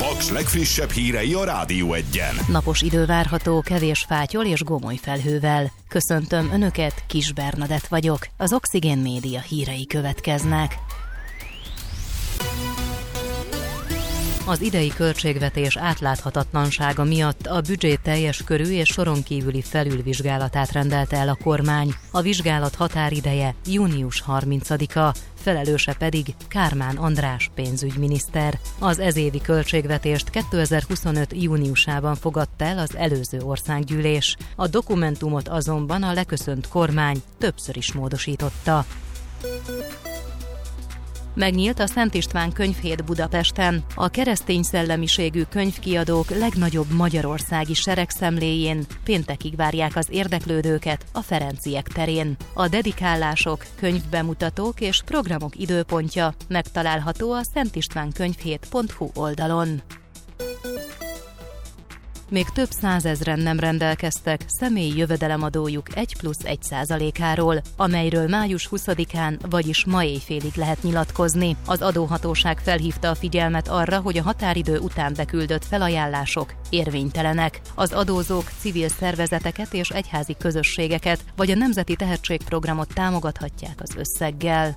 Paks legfrissebb hírei a Rádió Egyen. Napos idő várható, kevés fáttyol és gomoly felhővel. Köszöntöm Önöket, Kis Bernadett vagyok. Az Oxigén Média hírei következnek. Az idei költségvetés átláthatatlansága miatt a büdzsé teljes körű és soron kívüli felülvizsgálatát rendelte el a kormány. A vizsgálat határideje június 30-a, felelőse pedig Kármán András pénzügyminiszter. Az ezévi költségvetést 2025. júniusában fogadta el az előző országgyűlés. A dokumentumot azonban a leköszönt kormány többször is módosította. Megnyílt a Szent István könyvhét Budapesten. A keresztény szellemiségű könyvkiadók legnagyobb magyarországi seregszemléjén péntekig várják az érdeklődőket a Ferenciek terén. A dedikálások, könyvbemutatók és programok időpontja megtalálható a szentistvánkönyvhét.hu oldalon. Még több százezren nem rendelkeztek személyi jövedelemadójuk 1+1%-áról, amelyről május 20-án, vagyis ma éjfélig lehet nyilatkozni. Az adóhatóság felhívta a figyelmet arra, hogy a határidő után beküldött felajánlások érvénytelenek. Az adózók civil szervezeteket és egyházi közösségeket, vagy a Nemzeti Tehetségprogramot támogathatják az összeggel.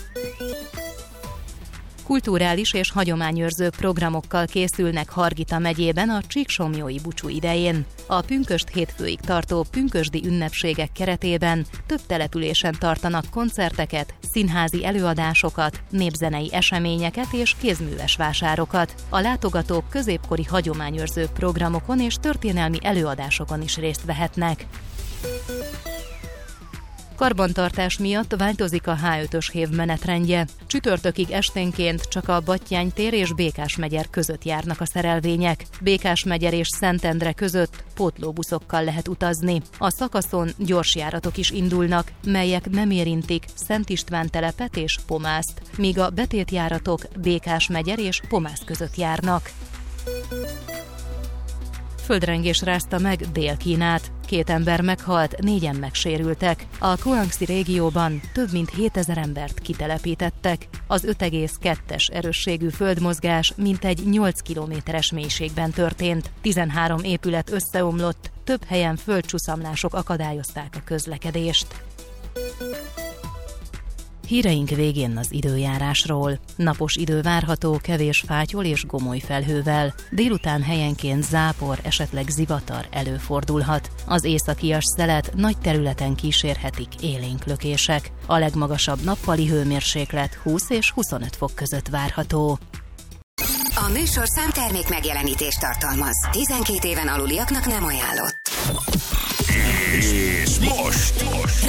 Kulturális és hagyományőrző programokkal készülnek Hargita megyében a Csíksomlyói búcsú idején. A pünkösd hétfőig tartó pünkösdi ünnepségek keretében több településen tartanak koncerteket, színházi előadásokat, népzenei eseményeket és kézműves vásárokat. A látogatók középkori hagyományőrző programokon és történelmi előadásokon is részt vehetnek. Karbantartás miatt változik a H5-ös hév menetrendje. Csütörtökig esténként csak a Batthyány tér és Békásmegyer között járnak a szerelvények. Békásmegyer és Szentendre között pótlóbuszokkal lehet utazni. A szakaszon gyorsjáratok is indulnak, melyek nem érintik Szent István telepet és Pomászt, míg a betétjáratok Békásmegyer és Pomász között járnak. Földrengés rázta meg Dél-Kínát. 2 ember meghalt, 4-en megsérültek. A Guangxi régióban több mint 7000 embert kitelepítettek. Az 5,2-es erősségű földmozgás mintegy 8 kilométeres mélységben történt. 13 épület összeomlott, több helyen földcsuszamlások akadályozták a közlekedést. Híreink végén az időjárásról. Napos idő várható, kevés fáttyol és gomoly felhővel. Délután helyenként zápor, esetleg zivatar előfordulhat. Az északias szelet nagy területen kísérhetik élénk lökések. A legmagasabb nappali hőmérséklet 20 és 25 fok között várható. A műsorszám termék megjelenítést tartalmaz. 12 éven aluliaknak nem ajánlott. És most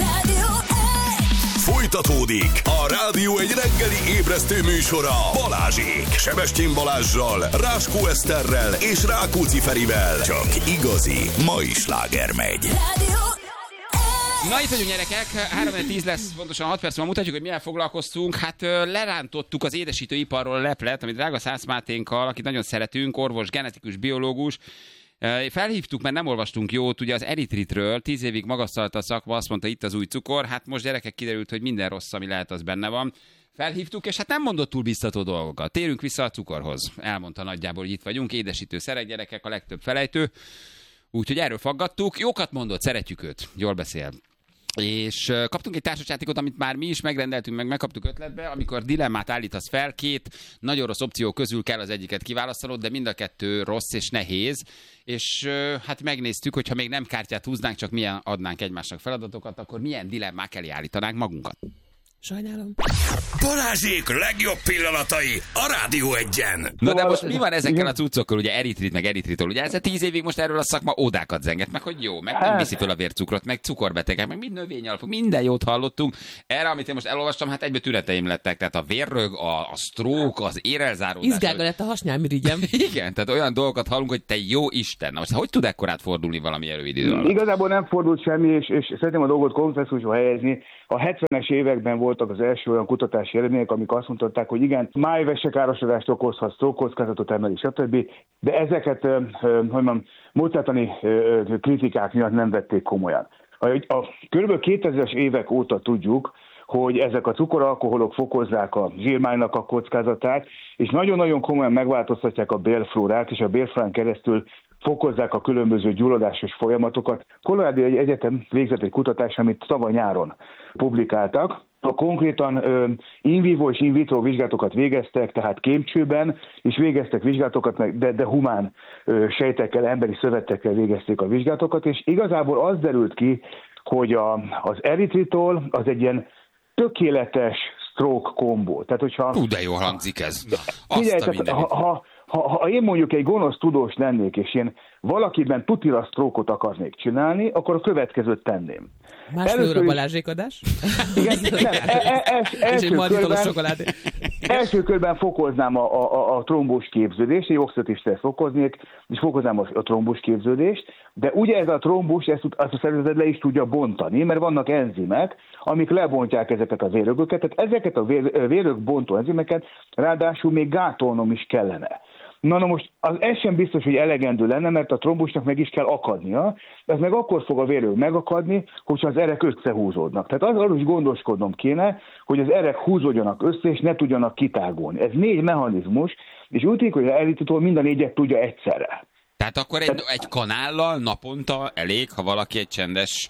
folytatódik a Rádió egy reggeli ébresztő műsora Balázsék. Sebestyén Balázssal, Ráskó Eszterrel és Rákóczi Ferivel. Csak igazi mai sláger megy. Na itt vagyunk, gyerekek, 3-10 lesz, pontosan 6 perc, mutatjuk, hogy milyen foglalkoztunk. Hát lerántottuk az édesítőiparról a leplet, amit drága Szász Máténkkal, akit nagyon szeretünk, orvos, genetikus, biológus. Felhívtuk, mert nem olvastunk jót, ugye az eritritről, 10 évig magasztalta a szakma, azt mondta, itt az új cukor, hát most gyerekek kiderült, hogy minden rossz, ami lehet, az benne van. Felhívtuk, és hát nem mondott túl biztató dolgokat. Térünk vissza a cukorhoz. Elmondta nagyjából, hogy itt vagyunk, édesítő szerek, gyerekek, a legtöbb felejtő. Úgyhogy erről faggattuk, jókat mondott, szeretjük őt, jól beszél. És kaptunk egy társasjátékot, amit már mi is megrendeltünk, meg megkaptuk ötletbe, amikor dilemmát állítasz fel, 2 nagyon rossz opció közül kell az egyiket kiválasztanod, de mind a 2 rossz és nehéz, és hát megnéztük, hogyha még nem kártyát húznánk, csak milyen adnánk egymásnak feladatokat, akkor milyen dilemmák elé állítanánk magunkat. Sajnálom. Balázsék legjobb pillanatai a Rádió Egyen. Na de most mi van ezekkel a cuccokkal, ugye eritrit, meg eritritol, ugye ez a 10 évig most erről a szakma ódákat zenget, meg hogy jó, meg nem viszi fel a vércukrot, meg cukorbetegek, meg mind növényalapú, minden jót hallottunk. Erre, amit én most elolvastam, hát egybe tüneteim lettek, tehát a vérrög, a stroke, az érelzáródás. Izgága lett a hasnyálmirigyem. Igen, tehát olyan dolgokat hallunk, hogy te jó Isten. Na most hogy tud ekkorát fordulni valami rövid idő alatt? Igazából nem fordult semmi, és szeretném a dolgot kontextusba helyezni. A 70-es években voltak az első olyan kutatási eredmények, amik azt mutatták, hogy igen, májvesekárosodást okozhat, sztrókkockázatot emeli, stb. De ezeket, módszertani kritikák miatt nem vették komolyan. A kb. 2000-es évek óta tudjuk, hogy ezek a cukoralkoholok fokozzák a zsírmánynak a kockázatát, és nagyon-nagyon komolyan megváltoztatják a bélflórát, és a bélflórán keresztül fokozzák a különböző gyulladásos folyamatokat. Colorado Egyetem végzett egy kutatást, amit tavaly nyáron publikáltak. Konkrétan in vivo és in vitro vizsgálatokat végeztek, tehát kémcsőben, és végeztek vizsgálatokat, de humán sejtekkel, emberi szövetekkel végezték a vizsgálatokat, és igazából az derült ki, hogy az eritritol az egy ilyen tökéletes stroke kombó. Tehát, hogyha... De jó hangzik ez. Ha én mondjuk egy gonosz tudós lennék, és én valakiben tutira sztrókot akarnék csinálni, akkor a következőt tenném. Másfél óra Balázsékadás? Igen, első körben fokoznám a trombós képződést, egy oxidatív stressz fokoznék, és fokoznám a trombós képződést, de ugye ez a trombus ezt a szervezet le is tudja bontani, mert vannak enzimek, amik lebontják ezeket a vérögöket, tehát ezeket a vérögbontó enzimeket ráadásul még gátolnom is kellene. Na most ez sem biztos, hogy elegendő lenne, mert a trombusnak meg is kell akadnia, ez meg akkor fog a vérög megakadni, hogyha az erek összehúzódnak. Tehát arról is gondoskodnom kéne, hogy az erek húzódjanak össze, és ne tudjanak kitágulni. Ez 4 mechanizmus, és úgy tűnik, hogy az eritritol mind a 4-et tudja egyszerre. Tehát akkor egy kanállal naponta elég, ha valaki egy csendes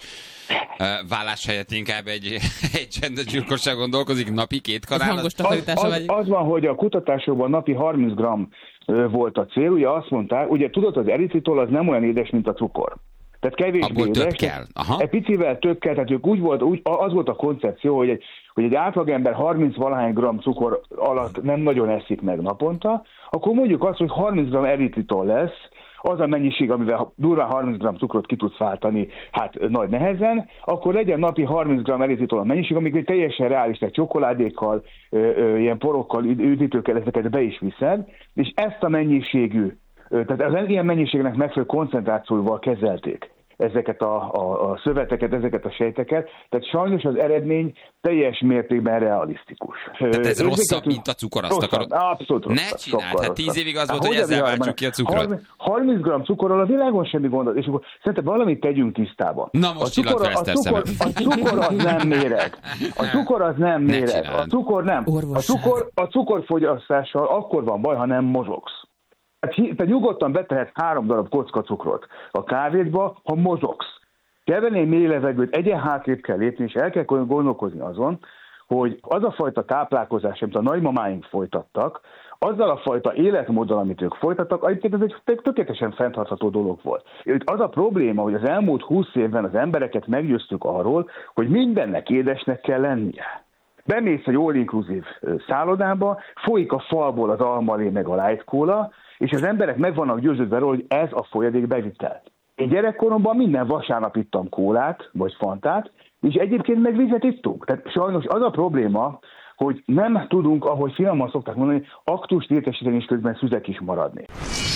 vállás helyett inkább egy csendes gyilkosságon dolgozik, napi 2 kanállal? Az van, hogy a kutatásokban napi 30 g volt a cél, ugye azt mondták, ugye tudod, az eritritol az nem olyan édes, mint a cukor. Tehát kevésbé édes. Több kell. Aha. Egy picivel több kell, tehát ők az volt a koncepció, hogy egy átlagember 30-valahány gram cukor alatt nem nagyon eszik meg naponta, akkor mondjuk azt, hogy 30 g eritritol lesz, az a mennyiség, amivel durván 30 g cukrot ki tudsz váltani, hát nagy nehezen, akkor legyen napi 30 g eritritol a mennyiség, amikor teljesen reális, tehát csokoládékkal, ilyen porokkal, üdítőkkel ezeket be is viszed, és ezt a mennyiségű, tehát az ilyen mennyiségnek megfelelő koncentrációval kezelték ezeket a szöveteket, ezeket a sejteket, tehát sajnos az eredmény teljes mértékben realisztikus. Tehát ez rosszabb, mint a cukor, azt akarod? Abszolút rosszabb. Ne csináld, hát 10 évig az volt, hogy ezzel váltsuk ki a cukrot. 30 g cukorral a világon semmi gondol, és akkor szerintem valamit tegyünk tisztába. Na most csillag fel ezt eszembe. A cukor az nem méreg. A cukor az nem méreg. A cukor nem. A cukorfogyasztással akkor van baj, ha nem mozogsz. Tehát nyugodtan betehetsz 3 darab kocka cukrot a kávédba, ha mozogsz. Kell venni egy mély levegőt, egyen hátrébb kell lépni, és el kell gondolkozni azon, hogy az a fajta táplálkozás, amit a nagymamáink folytattak, azzal a fajta életmóddal, amit ők folytattak, egyébként ez egy tökéletesen fenntartható dolog volt. Az a probléma, hogy az elmúlt 20 évben az embereket meggyőztük arról, hogy mindennek édesnek kell lennie. Bemész egy all-inclusive szállodába, folyik a falból az almalé meg a light cola, és az emberek meg vannak győződve róla, hogy ez a folyadék bevitel. Én gyerekkoromban minden vasárnap ittam kólát, vagy fantát, és egyébként meg vizet ittunk. Tehát sajnos az a probléma, hogy nem tudunk, ahogy finoman szokták mondani, aktust értesíteni, és közben szüzek is maradni.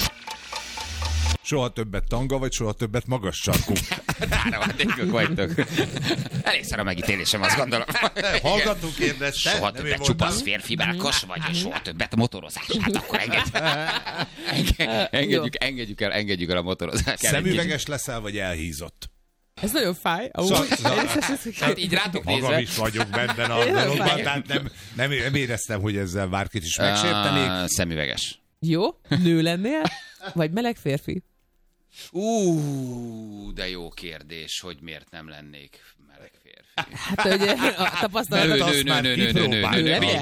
Soha többet tanga, vagy soha többet magas sarkú? Nálunk vagytok. Elég szar a megítélésem, azt gondolom. Hallgatunk kérdezte. Soha többet csupasz férfi melkas, vagy soha többet motorozás. Hát akkor engedjük el a motorozást. Szemüveges leszel, vagy elhízott? Ez nagyon fáj. Hát így rátok nézve. Magam is vagyok benne a dologban, tehát nem éreztem, hogy ezzel bárkit is megsértenék. Szemüveges. Jó, nő lennél? Vagy meleg férfi? De jó kérdés, hogy miért nem lennék meleg férfi. Hát ugye a tapasztalatot azt már kipróbálni.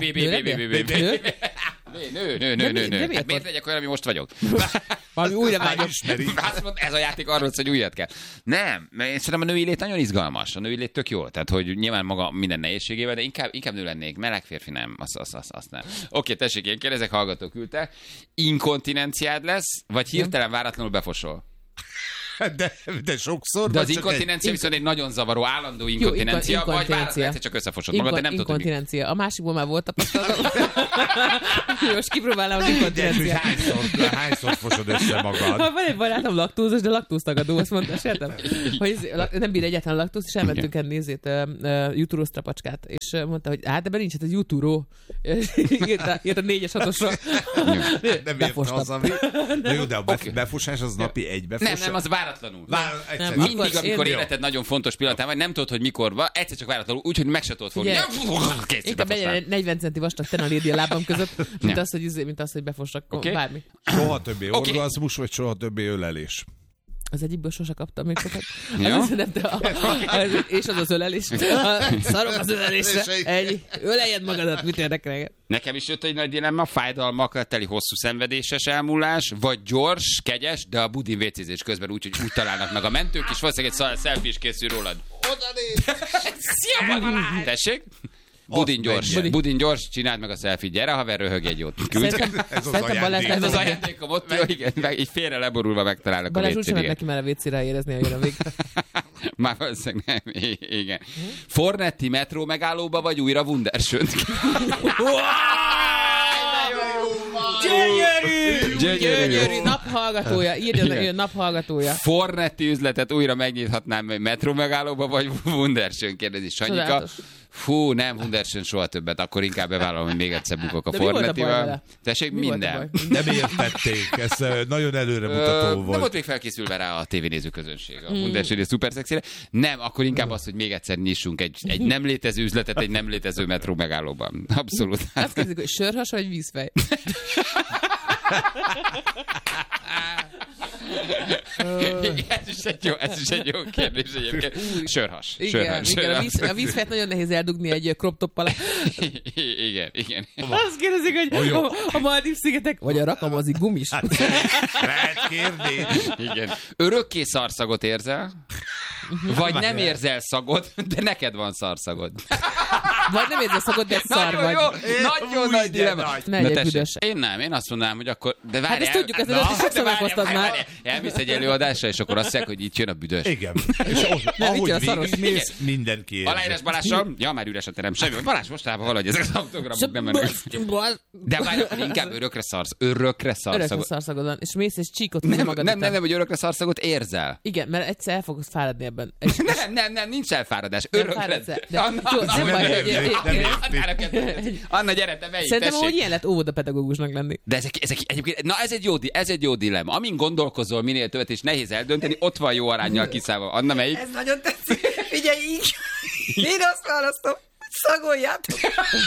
Nő. Hát miért legyek olyan, ami most vagyok? Valami újra vágyom. Ez a játék arról, hogy újat kell. Nem, mert én szerintem a női lét nagyon izgalmas. A női lét tök jó. Tehát, hogy nyilván maga minden nehézségével, de inkább nő lennék. Meleg férfi nem. Azt nem. Oké, tessék, én kérdezek, hallgató küldte. Inkontinenciád lesz, vagy hirtelen váratlanul befosol? De sokszor. De az inkontinencia viszont egy nagyon zavaró, állandó inkontinencia, vagy váratlanul csak összefosod magad, de nem tudod. Inkontinencia. A másikból már volt tapasztalatom. Most kipróbálom az inkontinenciát. Hányszor fosod össze magad? Van egy barátom laktózos, de laktóztagadó, azt mondta, sértem, hogy nem bír egyáltalán laktóz, és elmentünk enni jutúró strapacskát, és mondta, hogy hát ebben nincs, hát ez jutúró. Írt a 4-es 6-osra. Nem érte az, ami... Jó, de a befosás az napi egy befosás. Nem, az váratlanul. Nem, Mindig, amikor én- életed nagyon fontos pillanatán vagy, nem tudod, hogy mikor van, egyszer csak váratlanul, úgyhogy meg se tudod fogni. Ugye, Kész, Inkább befosnál. legyen 40 centi vastag tenalédi a lábam között, mint Ja. az, hogy befossak Oké. bármi. Soha többé Oké. orgazmus, vagy soha többé ölelés. Az egyikből sose kaptam még sokat. Ja. Nem, de és az ölelés. Szarok az ölelésre. Ennyi. Öleljed magadat, mit érdekel? Nekem is jött egy nagy dilemma, fájdalmakkal teli hosszú szenvedéses elmúlás, vagy gyors, kegyes, de a budin vécézés közben úgy találnak meg a mentők, és valószínűleg egy selfie is készül rólad. Tessék? Budin gyors, csináld meg a selfie. Gyere, haver, röhög egy jót. Küld. Szerintem Balázs Ez az ajándékom ott, jó, igen, meg így félre leborulva megtalálnak a Balázs úgy sem vécén. neki már a vécére érezni, hogy jön a vég. Már valószínűleg nem. Igen. Fornetti metró megállóba, vagy újra Wunderschönt? Gyönyörű naphallgatója. Írjon, hogy jön naphallgatója. Fornetti üzletet újra megnyithatnám egy metró megállóba, vagy Wunderschön, kérdezi Sanyika. Csodálatos. Fú, nem, Wunderschön soha többet, akkor inkább bevállalom, hogy még egyszer bukok a De mi volt a baj Fornettival. vele? Tessék, Mi volt a minden. baj? Nem értették, ez nagyon előremutató Nem volt. volt még felkészülve rá a tévénéző közönség a Wunderschön és szuperszexire. Nem, akkor inkább az, hogy még egyszer nyissunk egy nem létező üzletet egy nem létező metró megállóban. Abszolút. Azt kérdezik, hogy sörhas vagy vízfej? Ez is egy jó kérdés egyébként. Sörhas. Igen, a vízfejet nagyon nehéz eldugni egy crop top alá. Igen. Azt kérdezik, hogy a Maldív-szigetek, vagy a rakamazi gumis. Lehet kérni. Igen. Örökké szarszagot érzel? Vagy nem érzel szagot, de neked van szarszagod. Vagy nem érzel szagod, de szar Nagyon vagy. jó, nagyon nagy dilemma. Ne legyek tessék, büdös. én nem, én azt mondanám, hogy akkor... De várjál, Hát ezt tudjuk, ezt sokszor meghoztad már. Elmész egy előadásra, és akkor azt mondják, hogy itt jön a büdös. Igen. És ahogy a szaros. végigmész, mindenki érzi. Aláírás Balázsra? Ja, már üres a terem. Semmi. Balázs mostában valahogy ezek az autogramok nem mennek. De várj, akkor inkább örökre Örökre szarszagot. szarszagod van, és mész és csíkot húz magad Nem, után. hogy örökre szarszagot érzel. Igen, mert egyszer el fogsz fáradni ebben. Nem, nincs elfáradás. Nem Örökre. fáradsz el. De- jó, nem baj, Anna, gyere, te melyik, Szerintem, hogy tessék. ilyen lett óvodapedagógusnak lenni. De ezek egyébként, na ez egy jó dilemma. Amin gondolkozol minél többet, és nehéz eldönteni, ott van jó aránnyal kiszállva. Anna, melyik? Ez nagyon tetszik. Figyelj így. Én azt választom, szagoljátok.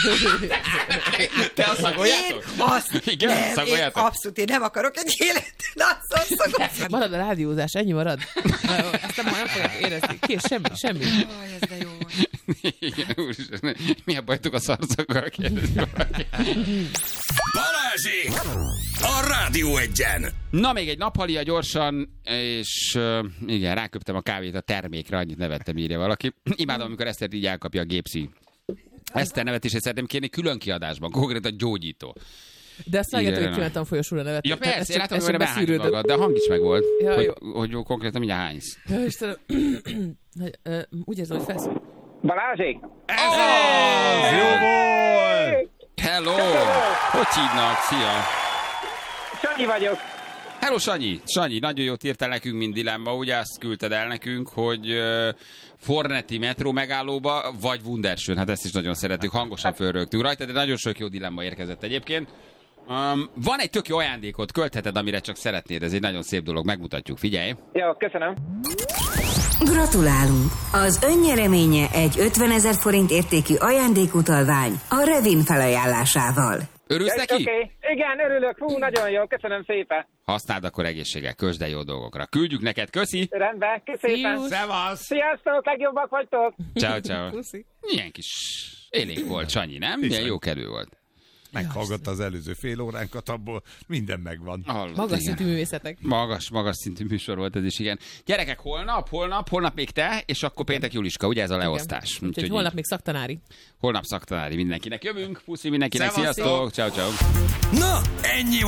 Te a szagoljátok? Én azt Igen, nem, szagoljátok? én abszolút, én nem akarok egy életet szagot. Marad a rádiózás, ennyi marad. Ezt nem fogják érezni. Kész, semmi. Aj, ez de jó. Igen, úristen. Mi a bajtuk a szarszaggal? Kérdezi valaki. Balázsék! A Rádió Egyen! Na, még egy naphalia gyorsan, és igen, ráköptem a kávét a termékre, annyit nevettem, írja valaki. Imádom, amikor Eszter így elkapja a gépszi. Eszter nevetését szeretném kérni külön kiadásban, konkrétan gyógyító. De azt vágjátok, Igen, hogy csináltam folyosóra nevet. Ja persze, én látom, hogy behányod magad, de a hang is megvolt, hogy konkrétan mindjárt hánysz. Ja, Istenem. Úgy érzem, hogy felsz. Balázsék! Ez jó volt! Hello! Hogy hívnak? Szia! Sanyi vagyok. Hello, Sanyi! Sanyi, nagyon jót írtál nekünk, mint dilemma, ugye azt küldted el nekünk, hogy Fornetti metró megállóba, vagy Wunderschön. Hát ezt is nagyon szeretjük, hangosan fölrögtünk rajta, de nagyon sok jó dilemma érkezett egyébként. Van egy tök jó ajándékot, költheted, amire csak szeretnéd, ez egy nagyon szép dolog, megmutatjuk, figyelj! Jó, köszönöm. Gratulálunk! Az önnyereménye egy 50 000 forint értékű ajándékutalvány a Revin felajánlásával. Örülsz neki? Oké. Igen, örülök. Hú, nagyon jó. Köszönöm szépen. Használd akkor egészséggel, közd el jó dolgokra. Küldjük neked, köszi! Rendben, köszönöm. Fiús. Szevasz! Sziasztok, legjobbak vagytok. Ciao, ciao. Puszi. Milyen kis élénk volt, Sanyi, nem? Milyen jó kedvű volt. Meghallgatta az előző fél óránkat, abból minden megvan. Hallott, Magas igen. szintű művészetek. Magas szintű műsor volt ez is, igen. Gyerekek, holnap még te, és akkor péntek Juliska, ugye ez a leosztás. Igen. Úgyhogy holnap még szaktanári. holnap szaktanári mindenkinek jövünk. Puszi mindenkinek, Szevasztok! sziasztok, ciao, ciao. Na, ennyi